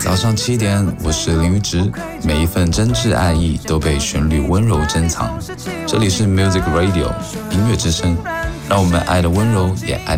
早上7点，我是林玉植，每一份真挚爱意都被旋律温柔珍藏。这里是 Music Radio 音乐之声，让我们爱的温柔也爱